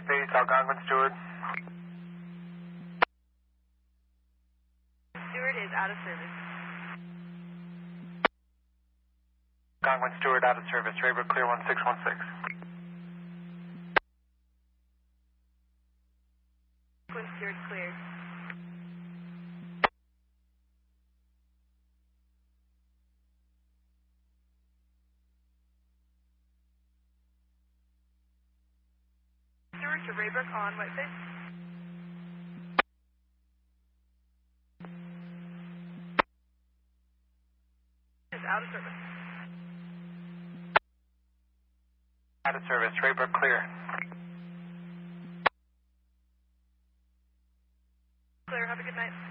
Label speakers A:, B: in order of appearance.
A: Base, Algonquin Stewart.
B: Stewart is out of service.
A: Algonquin Stewart out of service. Rayburg clear 1616.
B: Algonquin Stewart cleared. Stewart to Rayburg on Whitefish. Is out of service.
A: Out of service. Rayburg clear.
B: Clear, have a good night.